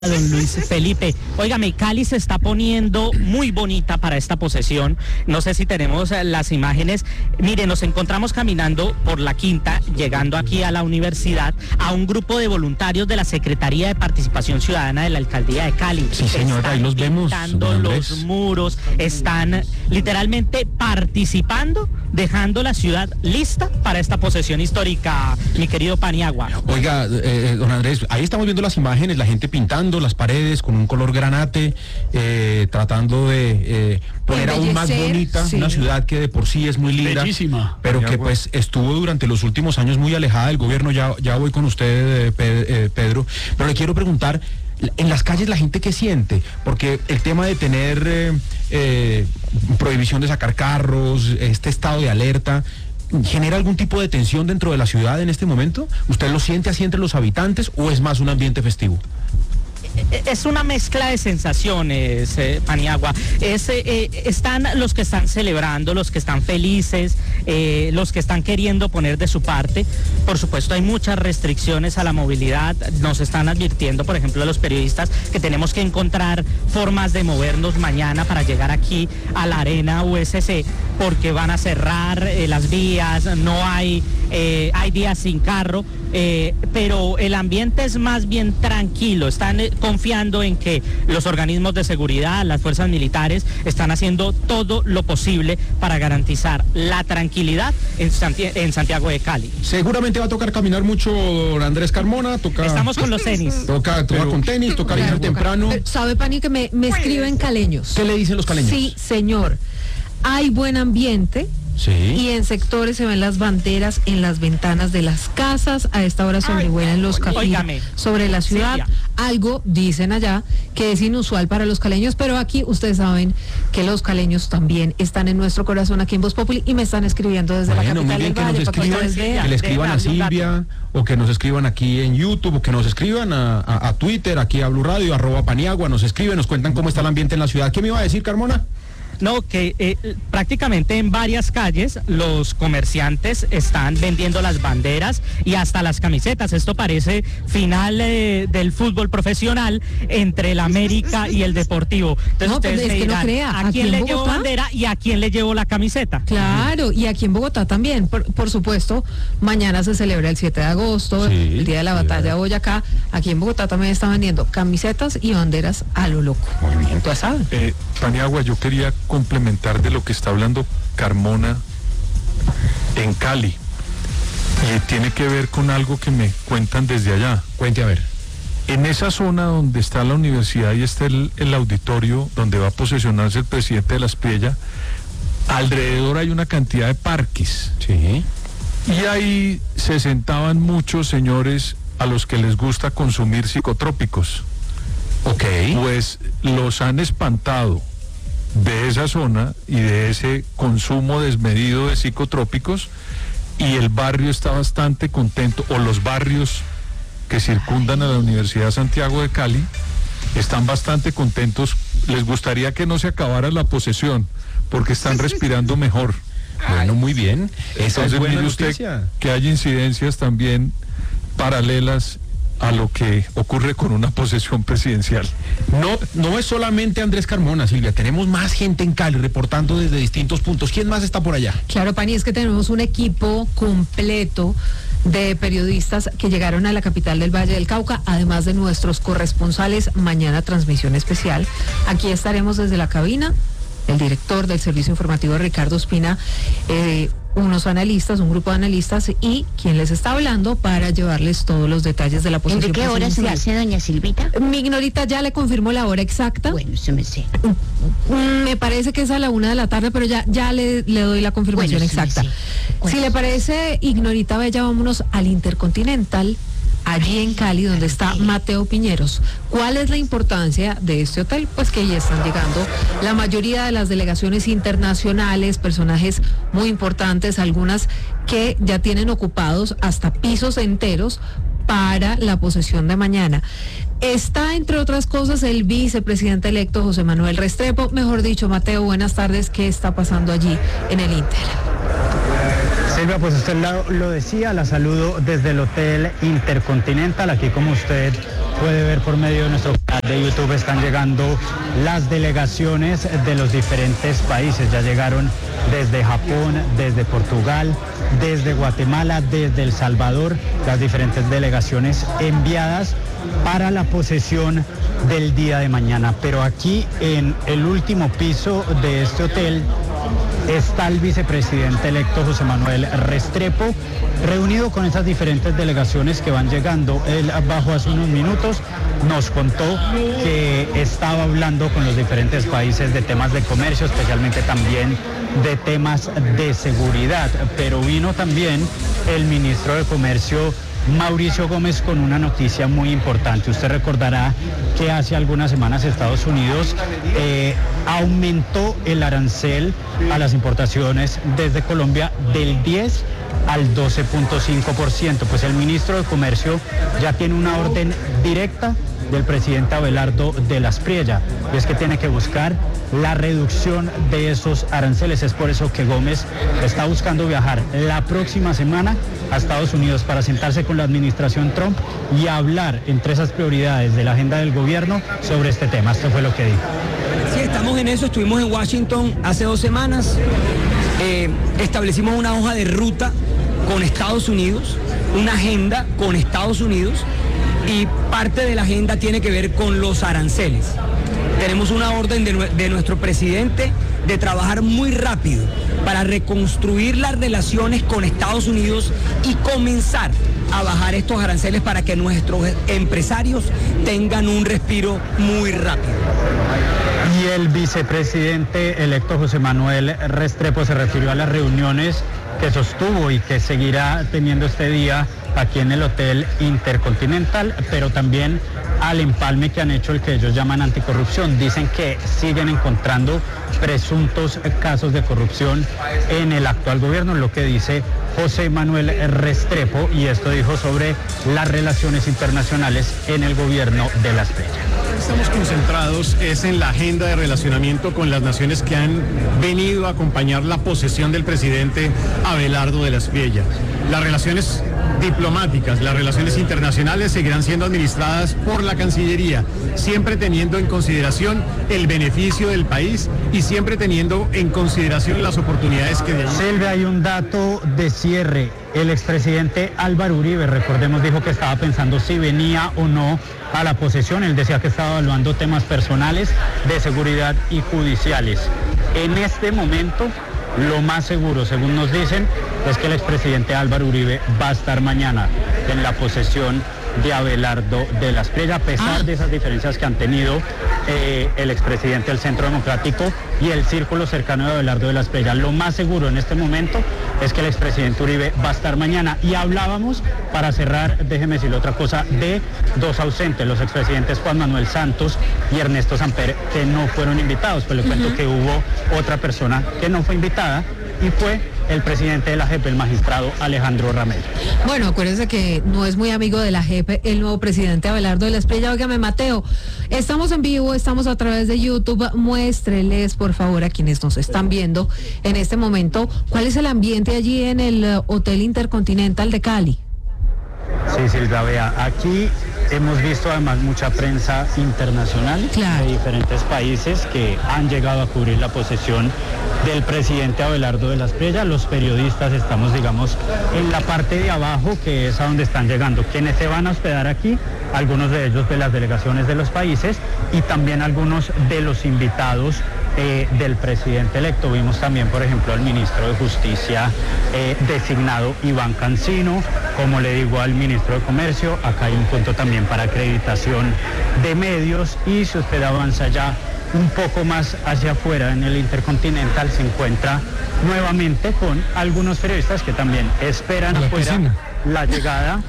Don Luis Felipe, óigame, Cali se está poniendo muy bonita para esta posesión. No sé si tenemos las imágenes. Mire, nos encontramos caminando por la Quinta, llegando aquí a la universidad, a un grupo de voluntarios de la Secretaría de Participación Ciudadana de la Alcaldía de Cali. Sí, señora, ahí los vemos. Pintando los muros, están literalmente participando, dejando la ciudad lista para esta posesión histórica, mi querido Paniagua. Oiga, don Andrés, ahí estamos viendo las imágenes, la gente pintando las paredes con un color granate, tratando de poner aún más bonita una ciudad que de por sí es muy linda, bellísima, pero que pues estuvo durante los últimos años muy alejada del gobierno. Ya voy con usted, Pedro, pero le quiero preguntar, en las calles la gente ¿qué siente? Porque el tema de tener prohibición de sacar carros, este estado de alerta, ¿genera algún tipo de tensión dentro de la ciudad en este momento? ¿Usted lo siente así entre los habitantes o es más un ambiente festivo? Es una mezcla de sensaciones, Paniagua. Están los que están celebrando, los que están felices, los que están queriendo poner de su parte. Por supuesto, hay muchas restricciones a la movilidad. Nos están advirtiendo, por ejemplo, a los periodistas que tenemos que encontrar formas de movernos mañana para llegar aquí a la Arena USC, porque van a cerrar las vías, no hay días sin carro, pero el ambiente es más bien tranquilo. Están confiando en que los organismos de seguridad, las fuerzas militares, están haciendo todo lo posible para garantizar la tranquilidad en Santiago de Cali. Seguramente va a tocar caminar mucho, don Andrés Carmona. Estamos con los tenis. Toca con tenis, toca ir temprano. ¿Sabe, Pani, que me escriben caleños? ¿Qué le dicen los caleños? Sí, señor. Hay buen ambiente. Sí. Y en sectores se ven las banderas en las ventanas de las casas. A esta hora sobrevuelan los cafés sobre la ciudad. Silvia. Algo, dicen allá, que es inusual para los caleños, pero aquí ustedes saben que los caleños también están en nuestro corazón aquí en Voz Populi y me están escribiendo desde la capital del Valle para que ustedes vean. Que le escriban a Silvia, o que nos escriban aquí en YouTube, o que nos escriban a Twitter, aquí a Blue Radio, @Paniagua, nos escriben, nos cuentan cómo está el ambiente en la ciudad. ¿Qué me iba a decir, Carmona? No, que prácticamente en varias calles los comerciantes están vendiendo las banderas y hasta las camisetas. Esto parece final del fútbol profesional entre el América y el Deportivo. Entonces no, ustedes me dirán, ¿a quién le llevo bandera y a quién le llevo la camiseta? Claro, y aquí en Bogotá también. Por supuesto, mañana se celebra el 7 de agosto, el Día de la Batalla de Boyacá. Aquí en Bogotá también están vendiendo camisetas y banderas a lo loco. Muy bien. ¿Tú sabes? Paniagua, yo quería complementar de lo que está hablando Carmona en Cali, y tiene que ver con algo que me cuentan desde allá. Cuente a ver. En esa zona donde está la universidad y está el auditorio donde va a posesionarse el presidente de la Espriella, alrededor hay una cantidad de parques. Sí. Y ahí se sentaban muchos señores a los que les gusta consumir psicotrópicos. Ok. Pues los han espantado de esa zona y de ese consumo desmedido de psicotrópicos, y el barrio está bastante contento, o los barrios que circundan a la Universidad de Santiago de Cali están bastante contentos. Les gustaría que no se acabara la posesión porque están respirando mejor. Bueno, muy bien. Esa Entonces, es buena mire usted noticia. que hay incidencias también paralelas a lo que ocurre con una posesión presidencial. No es solamente Andrés Carmona, Silvia, tenemos más gente en Cali reportando desde distintos puntos. ¿Quién más está por allá? Claro, Pani, es que tenemos un equipo completo de periodistas que llegaron a la capital del Valle del Cauca, además de nuestros corresponsales. Mañana transmisión especial. Aquí estaremos desde la cabina, el director del servicio informativo Ricardo Ospina, unos analistas, un grupo de analistas y quien les está hablando para llevarles todos los detalles de la posesión presidencial. ¿De qué hora se me hace, doña Silvita? Mi ignorita ya le confirmó la hora exacta. Bueno, eso me sé. Me parece que es a la 1 de la tarde, pero ya le doy la confirmación exacta. Si le parece, ignorita bella, vámonos al Intercontinental, allí en Cali, donde está Mateo Piñeros. ¿Cuál es la importancia de este hotel? Pues que ya están llegando la mayoría de las delegaciones internacionales, personajes muy importantes, algunas que ya tienen ocupados hasta pisos enteros para la posesión de mañana. Está, entre otras cosas, el vicepresidente electo José Manuel Restrepo. Mejor dicho, Mateo, buenas tardes. ¿Qué está pasando allí en el Inter? Silvia, pues usted lo decía, la saludo desde el Hotel Intercontinental, aquí como usted puede ver por medio de nuestro canal de YouTube, están llegando las delegaciones de los diferentes países. Ya llegaron desde Japón, desde Portugal, desde Guatemala, desde El Salvador, las diferentes delegaciones enviadas para la posesión del día de mañana. Pero aquí en el último piso de este hotel está el vicepresidente electo José Manuel Restrepo, reunido con esas diferentes delegaciones que van llegando. Él bajó hace unos minutos, nos contó que estaba hablando con los diferentes países de temas de comercio, especialmente también de temas de seguridad, pero vino también el ministro de Comercio, Mauricio Gómez, con una noticia muy importante. Usted recordará que hace algunas semanas Estados Unidos aumentó el arancel a las importaciones desde Colombia del 10 al 12.5%. Pues el ministro de Comercio ya tiene una orden directa del presidente Abelardo de la Espriella, y es que tiene que buscar la reducción de esos aranceles. Es por eso que Gómez está buscando viajar la próxima semana a Estados Unidos para sentarse con la administración Trump y hablar entre esas prioridades de la agenda del gobierno sobre este tema. Esto fue lo que dijo. Sí, estamos en eso. Estuvimos en Washington hace 2 semanas. Establecimos una hoja de ruta con Estados Unidos, una agenda con Estados Unidos, y parte de la agenda tiene que ver con los aranceles. Tenemos una orden de nuestro presidente de trabajar muy rápido para reconstruir las relaciones con Estados Unidos y comenzar a bajar estos aranceles para que nuestros empresarios tengan un respiro muy rápido. Y el vicepresidente electo José Manuel Restrepo se refirió a las reuniones que sostuvo y que seguirá teniendo este día aquí en el Hotel Intercontinental, pero también al empalme que han hecho el que ellos llaman anticorrupción. Dicen que siguen encontrando presuntos casos de corrupción en el actual gobierno, lo que dice José Manuel Restrepo, y esto dijo sobre las relaciones internacionales en el gobierno de la Espriella. Estamos concentrados es en la agenda de relacionamiento con las naciones que han venido a acompañar la posesión del presidente Abelardo de la Espriella. Las relaciones diplomáticas, las relaciones internacionales seguirán siendo administradas por la Cancillería, siempre teniendo en consideración el beneficio del país y siempre teniendo en consideración las oportunidades que... Silvia, hay un dato de cierre. El expresidente Álvaro Uribe, recordemos, dijo que estaba pensando si venía o no a la posesión. Él decía que estaba evaluando temas personales, de seguridad y judiciales. En este momento, lo más seguro, según nos dicen, es que el expresidente Álvaro Uribe va a estar mañana en la posesión de Abelardo de la Espriella, a pesar de esas diferencias que han tenido el expresidente del Centro Democrático y el círculo cercano de Abelardo de la Espriella. Lo más seguro en este momento es que el expresidente Uribe va a estar mañana. Y hablábamos, para cerrar, déjeme decirle otra cosa, de 2 ausentes, los expresidentes Juan Manuel Santos y Ernesto Samper, que no fueron invitados. Pues le cuento que hubo otra persona que no fue invitada, y fue el presidente de la JEP, el magistrado Alejandro Ramírez. Bueno, acuérdense que no es muy amigo de la JEP el nuevo presidente Abelardo de la Espriella. Óigame, Mateo, estamos en vivo, estamos a través de YouTube. Muéstreles, por favor, a quienes nos están viendo en este momento, ¿cuál es el ambiente allí en el Hotel Intercontinental de Cali? Sí, Silvia, vea, aquí hemos visto además mucha prensa internacional, claro, de diferentes países que han llegado a cubrir la posesión del presidente Abelardo de la Espriella. Los periodistas estamos, digamos, en la parte de abajo, que es a donde están llegando quienes se van a hospedar aquí, algunos de ellos de las delegaciones de los países y también algunos de los invitados del presidente electo. Vimos también, por ejemplo, al ministro de Justicia designado Iván Cancino, como le digo, al ministro de Comercio. Acá hay un punto también para acreditación de medios, y si usted avanza ya un poco más hacia afuera en el Intercontinental, se encuentra nuevamente con algunos periodistas que también esperan afuera la llegada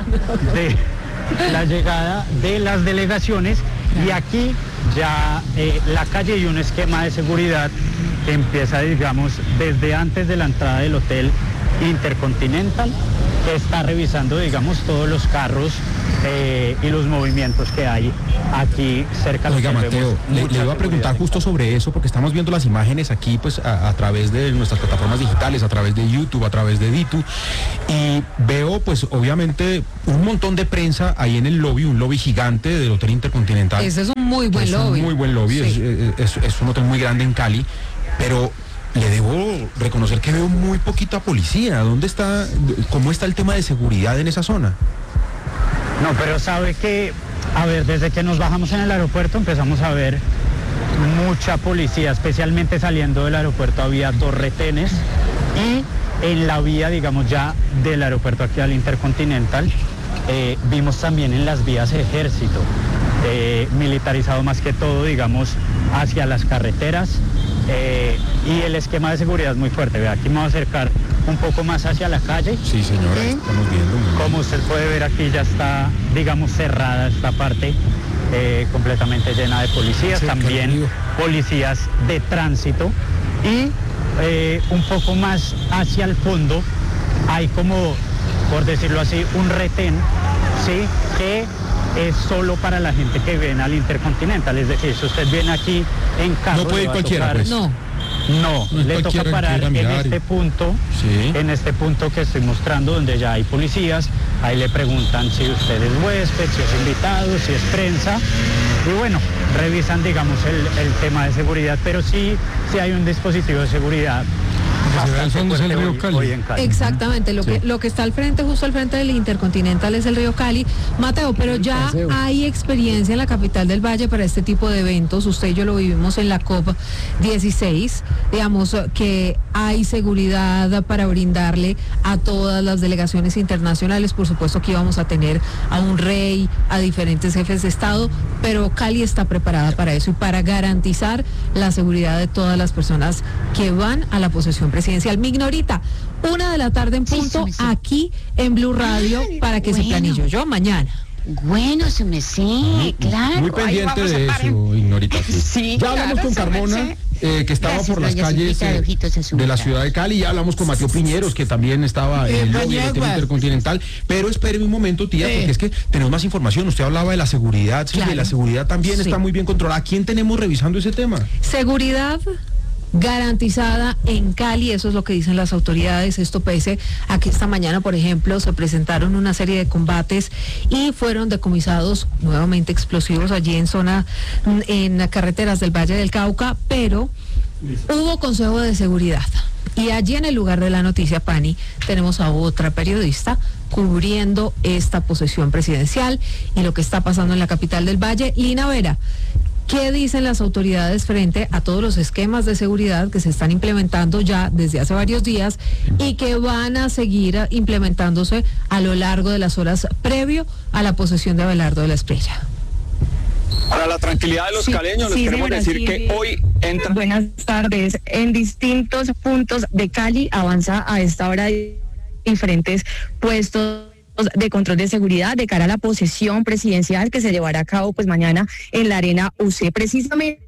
de las delegaciones. Y aquí ya la calle y un esquema de seguridad que empieza, digamos, desde antes de la entrada del Hotel Intercontinental, que está revisando, digamos, todos los carros y los movimientos que hay aquí cerca. Oiga, Mateo, le iba a preguntar justo sobre eso, porque estamos viendo las imágenes aquí pues a través de nuestras plataformas digitales, a través de YouTube, a través de Ditu, y veo pues obviamente un montón de prensa ahí en el lobby, un lobby gigante del Hotel Intercontinental. Ese es un muy buen lobby. Un muy buen lobby, sí. Es un hotel muy grande en Cali, pero le debo reconocer que veo muy poquita policía. ¿Dónde está, cómo está el tema de seguridad en esa zona? No, pero sabe que, a ver, desde que nos bajamos en el aeropuerto empezamos a ver mucha policía, especialmente saliendo del aeropuerto había 2 retenes y en la vía, digamos, ya del aeropuerto aquí al Intercontinental, vimos también en las vías ejército, militarizado más que todo, digamos, hacia las carreteras. Y el esquema de seguridad es muy fuerte. Vea, aquí me voy a acercar un poco más hacia la calle. Sí, señora, estamos viendo. Como usted puede ver, aquí ya está, digamos, cerrada esta parte, completamente llena de policías, sí, también policías de tránsito. Y un poco más hacia el fondo hay como, por decirlo así, un retén, ¿sí?, que es solo para la gente que viene al Intercontinental. Es decir, si usted viene aquí en carro, no puede ir cualquiera, pues. No, le toca parar en este punto, sí, en este punto que estoy mostrando, donde ya hay policías. Ahí le preguntan si usted es huésped, si es invitado, si es prensa. Y bueno, revisan, digamos, el tema de seguridad, pero sí hay un dispositivo de seguridad. Exactamente, lo que está al frente, justo al frente del Intercontinental, es el río Cali. Mateo, pero ya hay experiencia en la capital del Valle para este tipo de eventos. Usted y yo lo vivimos en la COP16, digamos que hay seguridad para brindarle a todas las delegaciones internacionales. Por supuesto que íbamos a tener a un rey, a diferentes jefes de Estado, pero Cali está preparada para eso y para garantizar la seguridad de todas las personas que van a la posesión presidencial. Mignorita, 1:00 p.m. en punto, sí, aquí en Blue Radio, para que se planille yo mañana. Bueno, se me sí, claro. Muy pendiente de eso, Ignorita. Sí, ya hablamos con Carmona, que estaba por las calles de la ciudad de Cali. Ya hablamos con Mateo Piñeros, que también estaba en el lobby del Intercontinental. Pero espéreme un momento, tía, porque es que tenemos más información. Usted hablaba de la seguridad, sí, y la seguridad también está muy bien controlada. ¿A quién tenemos revisando ese tema? Seguridad garantizada en Cali, eso es lo que dicen las autoridades. Esto pese a que esta mañana, por ejemplo, se presentaron una serie de combates y fueron decomisados nuevamente explosivos allí en carreteras del Valle del Cauca, pero hubo consejo de seguridad. Y allí en el lugar de la noticia, Pani, tenemos a otra periodista cubriendo esta posesión presidencial y lo que está pasando en la capital del Valle. Lina Vera, ¿qué dicen las autoridades frente a todos los esquemas de seguridad que se están implementando ya desde hace varios días y que van a seguir implementándose a lo largo de las horas previo a la posesión de Abelardo de la Espriella? Para la tranquilidad de los caleños, les queremos decir que hoy entra... Buenas tardes. En distintos puntos de Cali avanza a esta hora diferentes puestos de control de seguridad de cara a la posesión presidencial que se llevará a cabo pues mañana en la Arena UC. Precisamente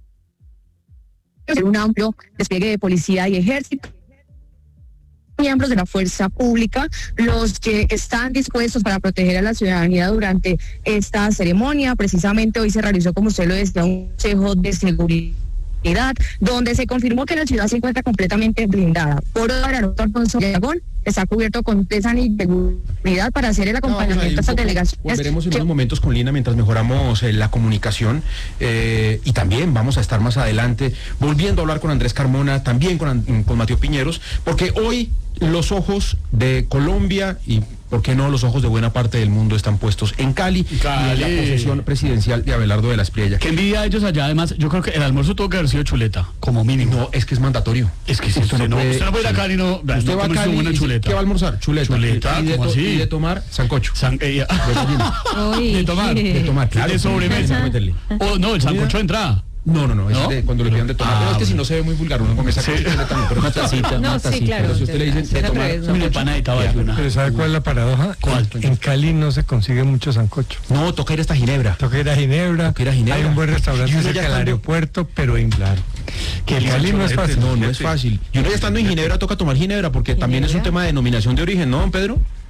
un amplio despliegue de policía y ejército, miembros de la fuerza pública, los que están dispuestos para proteger a la ciudadanía durante esta ceremonia. Precisamente hoy se realizó, como usted lo decía, un consejo de seguridad donde se confirmó que la ciudad se encuentra completamente blindada. Por ahora, el aeropuerto Alfonso Aragón está cubierto con seguridad para hacer el acompañamiento a estas delegaciones. Volveremos en unos momentos con Lina mientras mejoramos la comunicación y también vamos a estar más adelante volviendo a hablar con Andrés Carmona, también con Mateo Piñeros, porque hoy los ojos de Colombia y ¿por qué no los ojos de buena parte del mundo están puestos en Cali y en la posesión presidencial de Abelardo de la Espriella? Qué envidia a ellos allá. Además, yo creo que el almuerzo tuvo que haber sido chuleta, como mínimo. No, es que es mandatorio. Es que si usted no puede ir a Cali, no. Usted va a Cali buena chuleta. ¿Qué va a almorzar? Chuleta. Y de tomar sancocho. De tomar, claro. De sobremesa. Oh, no, el sancocho de entrada. No, cuando le pidan de tomar. Pero es que si no se ve muy vulgar, uno come sancocho también, pero una tacita. No, sí, claro. Pero si usted le dicen de tomar, una empanadita va a una. Pero ¿sabe cuál es la paradoja? En Cali no se consigue mucho sancocho. No, toca ir hasta Ginebra. Toca ir a Ginebra. Hay un buen restaurante cerca del aeropuerto, pero en claro. Que el Cali no es fácil. No es fácil. Y uno ya estando en Ginebra toca tomar Ginebra, porque también es un tema de denominación de origen, ¿no, don Pedro?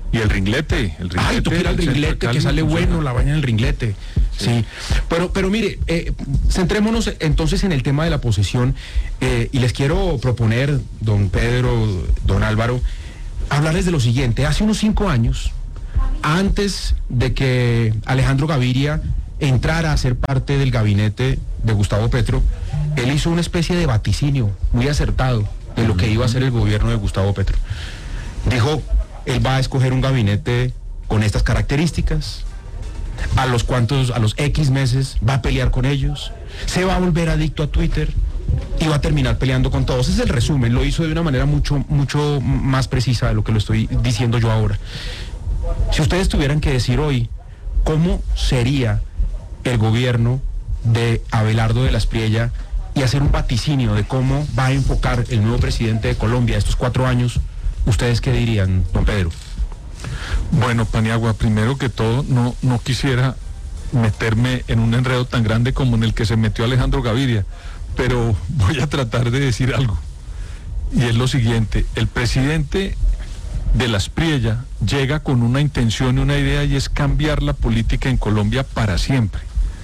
Y el ringlete. Ay, tú quieres el ringlete, que sale bueno, la vaina del ringlete. Sí. Pero mire, centrémonos entonces en el tema de la posesión, y les quiero proponer, don Pedro, don Álvaro, hablarles de lo siguiente. Hace unos 5 años, antes de que Alejandro Gaviria entrara a ser parte del gabinete de Gustavo Petro, él hizo una especie de vaticinio muy acertado de lo que iba a ser el gobierno de Gustavo Petro. Dijo, él va a escoger un gabinete con estas características, a los X meses va a pelear con ellos, se va a volver adicto a Twitter y va a terminar peleando con todos. Ese es el resumen, lo hizo de una manera mucho más precisa de lo que lo estoy diciendo yo ahora. Si ustedes tuvieran que decir hoy cómo sería el gobierno de Abelardo de la Espriella y hacer un vaticinio de cómo va a enfocar el nuevo presidente de Colombia estos 4 años, ¿ustedes qué dirían, don Pedro? Bueno, Paniagua, primero que todo, no quisiera meterme en un enredo tan grande como en el que se metió Alejandro Gaviria, pero voy a tratar de decir algo. Y es lo siguiente, el presidente de la Espriella llega con una intención y una idea, y es cambiar la política en Colombia para siempre.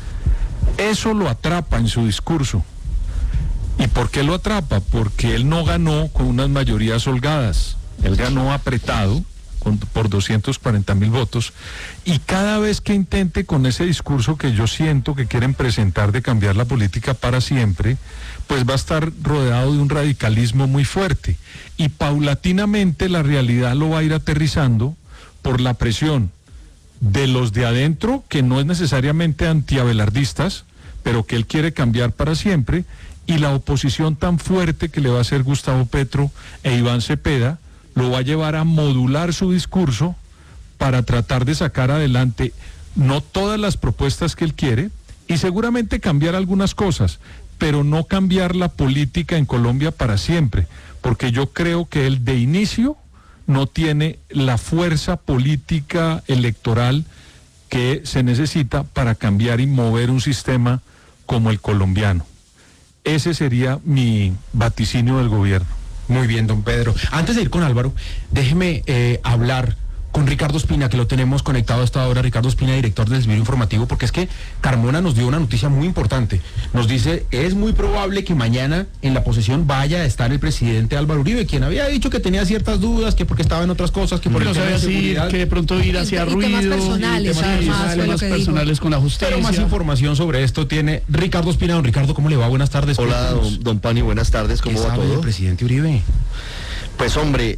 Eso lo atrapa en su discurso. ¿Y por qué lo atrapa? Porque él no ganó con unas mayorías holgadas, él ganó apretado por 240.000 votos, y cada vez que intente con ese discurso que yo siento que quieren presentar de cambiar la política para siempre, pues va a estar rodeado de un radicalismo muy fuerte, y paulatinamente la realidad lo va a ir aterrizando por la presión de los de adentro, que no es necesariamente antiabelardistas, pero que él quiere cambiar para siempre, y la oposición tan fuerte que le va a hacer Gustavo Petro e Iván Cepeda, lo va a llevar a modular su discurso para tratar de sacar adelante no todas las propuestas que él quiere, y seguramente cambiar algunas cosas, pero no cambiar la política en Colombia para siempre, porque yo creo que él de inicio no tiene la fuerza política electoral que se necesita para cambiar y mover un sistema como el colombiano. Ese sería mi vaticinio del gobierno. Muy bien, don Pedro. Antes de ir con Álvaro, déjeme hablar con Ricardo Espina, que lo tenemos conectado a esta hora. Ricardo Espina, director del Desvío Informativo, porque es que Carmona nos dio una noticia muy importante. Nos dice, es muy probable que mañana en la posesión vaya a estar el presidente Álvaro Uribe, quien había dicho que tenía ciertas dudas, que porque estaba en otras cosas, que por no sabía si que de pronto ir hacia ruido, temas personales con la justicia. Pero más información sobre esto tiene Ricardo Espina. Don Ricardo, ¿cómo le va? Buenas tardes. Hola, don Pani, buenas tardes. ¿Cómo va todo? ¿El presidente Uribe? Pues hombre,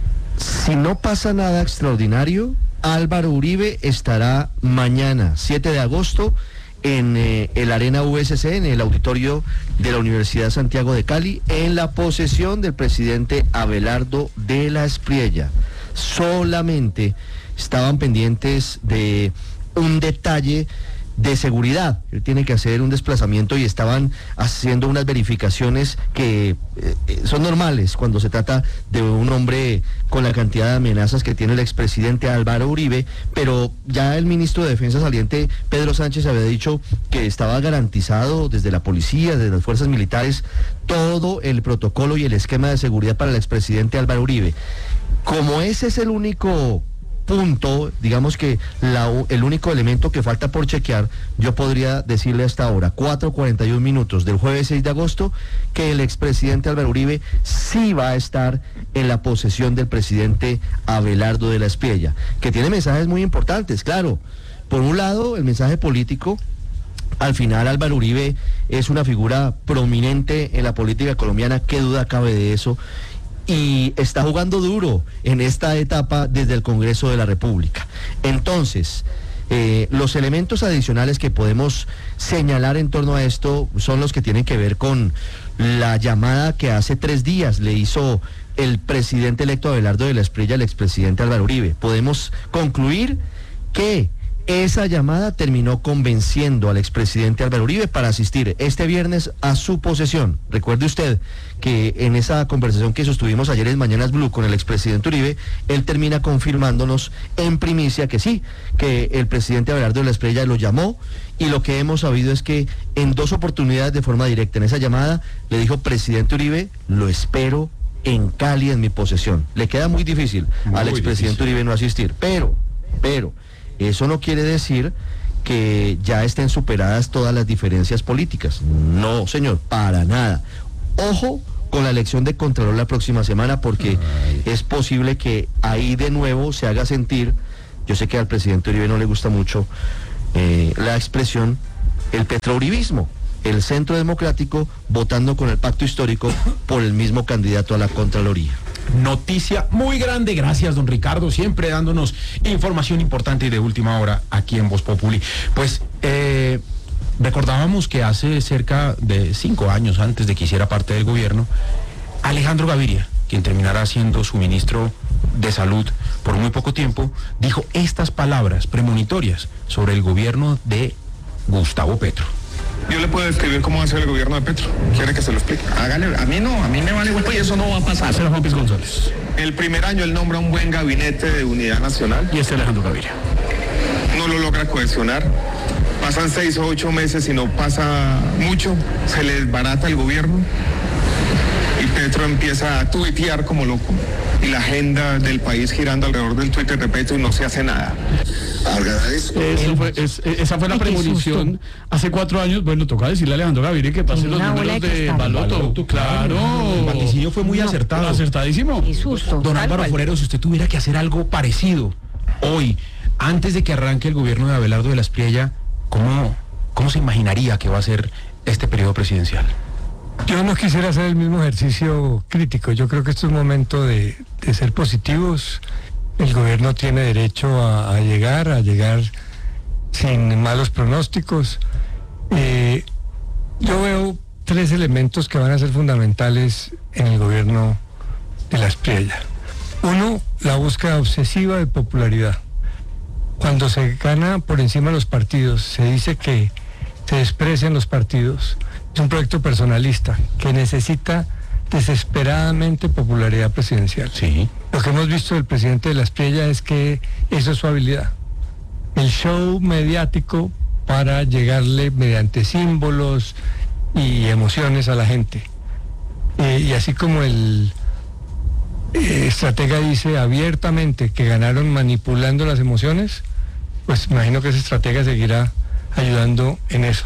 si no pasa nada extraordinario, Álvaro Uribe estará mañana, 7 de agosto, en el Arena USC, en el auditorio de la Universidad Santiago de Cali, en la posesión del presidente Abelardo de la Espriella. Solamente estaban pendientes de un detalle de seguridad. Él tiene que hacer un desplazamiento y estaban haciendo unas verificaciones que son normales cuando se trata de un hombre con la cantidad de amenazas que tiene el expresidente Álvaro Uribe, pero ya el ministro de Defensa saliente, Pedro Sánchez, había dicho que estaba garantizado desde la policía, desde las fuerzas militares, todo el protocolo y el esquema de seguridad para el expresidente Álvaro Uribe. Como ese es el único punto, digamos que el único elemento que falta por chequear, yo podría decirle hasta ahora, 4:41 del jueves 6 de agosto, que el expresidente Álvaro Uribe sí va a estar en la posesión del presidente Abelardo de la Espriella, que tiene mensajes muy importantes, claro. Por un lado, el mensaje político. Al final Álvaro Uribe es una figura prominente en la política colombiana, qué duda cabe de eso, y está jugando duro en esta etapa desde el Congreso de la República. Entonces, los elementos adicionales que podemos señalar en torno a esto son los que tienen que ver con la llamada que hace 3 días le hizo el presidente electo Abelardo de la Espriella al expresidente Álvaro Uribe. Podemos concluir que esa llamada terminó convenciendo al expresidente Álvaro Uribe para asistir este viernes a su posesión. Recuerde usted que en esa conversación que sostuvimos ayer en Mañanas Blue con el expresidente Uribe, él termina confirmándonos en primicia que sí, que el presidente Abelardo de la Espriella lo llamó, y lo que hemos sabido es que en 2 oportunidades de forma directa en esa llamada le dijo: presidente Uribe, lo espero en Cali, en mi posesión. Le queda muy difícil al expresidente Uribe no asistir, pero eso no quiere decir que ya estén superadas todas las diferencias políticas. No, señor, para nada. Ojo con la elección de Contralor la próxima semana, porque es posible que ahí de nuevo se haga sentir, yo sé que al presidente Uribe no le gusta mucho la expresión, el petrouribismo, el Centro Democrático votando con el pacto histórico por el mismo candidato a la Contraloría. Noticia muy grande, gracias don Ricardo, siempre dándonos información importante y de última hora aquí en Voz Populi. Pues recordábamos que hace cerca de 5 años, antes de que hiciera parte del gobierno, Alejandro Gaviria, quien terminará siendo su ministro de Salud por muy poco tiempo, dijo estas palabras premonitorias sobre el gobierno de Gustavo Petro. Yo le puedo describir cómo va a ser el gobierno de Petro. ¿Quiere que se lo explique? Hágale, a mí no, a mí me vale huevo y eso no va a pasar. Será Juan Piz González. El primer año él nombra un buen gabinete de unidad nacional. Y Alejandro Gaviria. No lo logra cohesionar. Pasan 6 o 8 meses y no pasa mucho. Se le desbarata el gobierno. Y Petro empieza a tuitear como loco. Y la agenda del país girando alrededor del Twitter de Petro y no se hace nada. Esa fue la premonición hace 4 años. Bueno, toca decirle a Alejandro Gaviria que pase los números de Baloto. Claro. El vaticinio fue muy acertado. Acertadísimo. Qué susto. Don Álvaro Forero, si usted tuviera que hacer algo parecido hoy, antes de que arranque el gobierno de Abelardo de la Espriella, ¿cómo se imaginaría que va a ser este periodo presidencial? Yo no quisiera hacer el mismo ejercicio crítico. Yo creo que esto es un momento de ser positivos. El gobierno tiene derecho a llegar sin malos pronósticos. Yo veo 3 elementos que van a ser fundamentales en el gobierno de la Espriella. 1, la búsqueda obsesiva de popularidad. Cuando se gana por encima de los partidos, se dice que se desprecian los partidos. Es un proyecto personalista que necesita desesperadamente popularidad presidencial. Sí. Lo que hemos visto del presidente de la Espriella es que eso es su habilidad. El show mediático para llegarle mediante símbolos y emociones a la gente. Y así como el estratega dice abiertamente que ganaron manipulando las emociones, pues imagino que ese estratega seguirá ayudando en eso.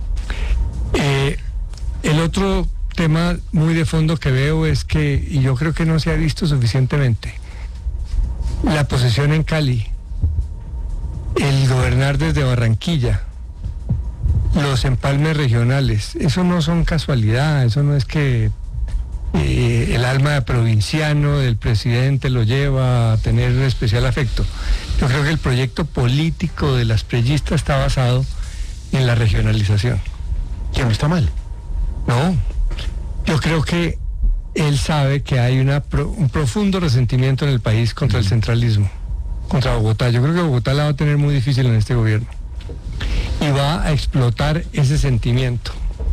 El otro tema muy de fondo que veo es que, y yo creo que no se ha visto suficientemente, la posesión en Cali, el gobernar desde Barranquilla, los empalmes regionales, eso no son casualidad, eso no es que el alma provinciano del presidente lo lleva a tener especial afecto. Yo creo que el proyecto político de la espriellista está basado en la regionalización. ¿Que no está mal? No, yo creo que él sabe que hay un profundo resentimiento en el país contra el centralismo, contra Bogotá. Yo creo que Bogotá la va a tener muy difícil en este gobierno y va a explotar ese sentimiento.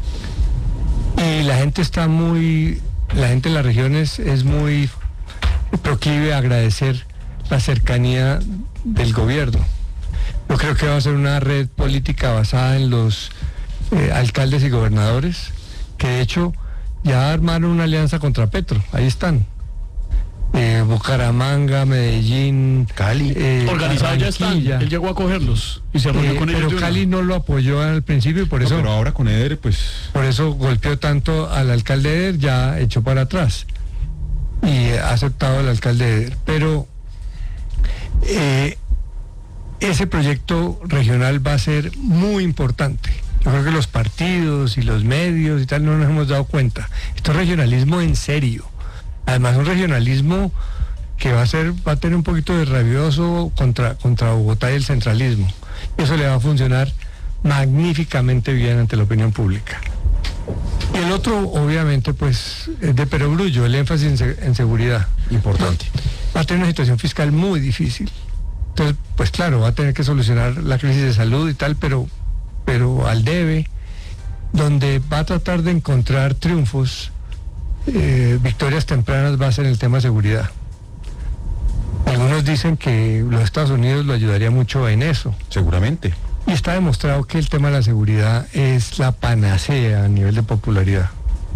Y la gente en las regiones es muy proclive a agradecer la cercanía del gobierno. Yo creo que va a ser una red política basada en los alcaldes y gobernadores, que de hecho ya armaron una alianza contra Petro, ahí están. Bucaramanga, Medellín, Cali. Organizados ya están, él llegó a cogerlos y se reunió con ellos. Pero Cali no lo apoyó al principio y por eso... Pero ahora con Eder, pues... Por eso golpeó tanto al alcalde Eder, ya echó para atrás y ha aceptado al alcalde Eder. Pero ese proyecto regional va a ser muy importante. Yo creo que los partidos y los medios y tal no nos hemos dado cuenta. Esto es regionalismo en serio. Además, un regionalismo que va a tener un poquito de rabioso contra Bogotá y el centralismo. Eso le va a funcionar magníficamente bien ante la opinión pública. Y el otro, obviamente, pues, es de perogrullo, el énfasis en seguridad. Importante. Va a tener una situación fiscal muy difícil. Entonces, pues claro, va a tener que solucionar la crisis de salud y tal, pero al debe, donde va a tratar de encontrar triunfos, victorias tempranas va a ser el tema de seguridad. Algunos dicen que los Estados Unidos lo ayudaría mucho en eso. Seguramente. Y está demostrado que el tema de la seguridad es la panacea a nivel de popularidad.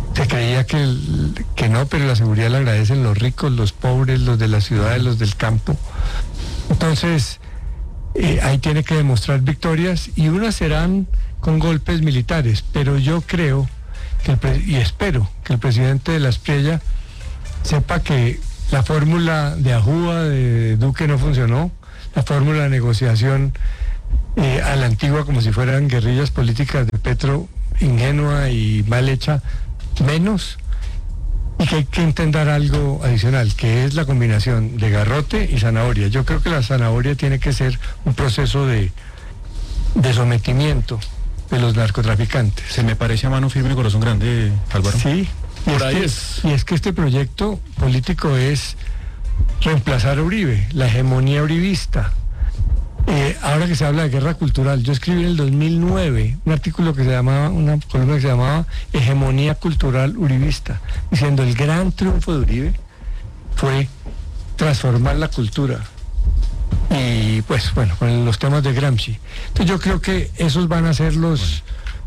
Se creía que no, pero la seguridad la agradecen los ricos, los pobres, los de las ciudades, los del campo. Entonces, ahí tiene que demostrar victorias y unas serán con golpes militares, pero yo creo y espero que el presidente de la Espriella sepa que la fórmula de Ajúa de Duque no funcionó, la fórmula de negociación a la antigua, como si fueran guerrillas políticas de Petro, ingenua y mal hecha, menos, y que hay que intentar algo adicional, que es la combinación de garrote y zanahoria. Yo creo que la zanahoria tiene que ser un proceso de sometimiento de los narcotraficantes. Se me parece a mano firme, corazón grande, Álvaro. Sí, por ahí es. Y es que este proyecto político es reemplazar a Uribe, la hegemonía uribista. Ahora que se habla de guerra cultural, yo escribí en el 2009 un artículo que se llamaba, una columna que se llamaba Hegemonía Cultural Uribista, diciendo el gran triunfo de Uribe fue transformar la cultura. Y pues bueno, con los temas de Gramsci. Entonces yo creo que esos van a ser los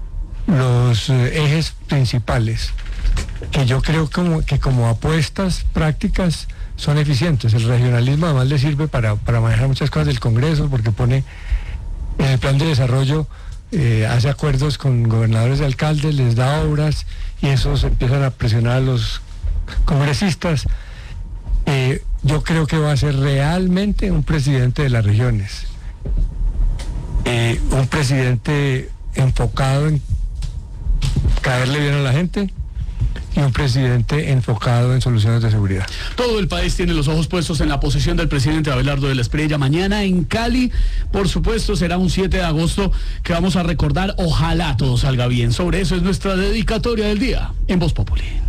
ejes principales, que yo creo que como apuestas prácticas son eficientes. El regionalismo además le sirve para manejar muchas cosas del Congreso, porque pone en el plan de desarrollo, hace acuerdos con gobernadores y alcaldes, les da obras y esos empiezan a presionar a los congresistas. Yo creo que va a ser realmente un presidente de las regiones, un presidente enfocado en caerle bien a la gente y un presidente enfocado en soluciones de seguridad. Todo el país tiene los ojos puestos en la posesión del presidente Abelardo de la Espriella. Mañana en Cali, por supuesto, será un 7 de agosto que vamos a recordar. Ojalá todo salga bien. Sobre eso es nuestra dedicatoria del día en Voz Populi.